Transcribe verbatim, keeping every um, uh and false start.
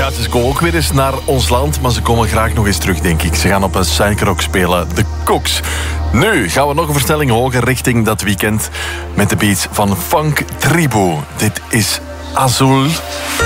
Ja, ze komen ook weer eens naar ons land, maar ze komen graag nog eens terug, denk ik. Ze gaan op een suikerrock spelen, de Koks. Nu gaan we nog een versnelling hoger richting dat weekend met de beats van Funk Tribu. Dit is Azul.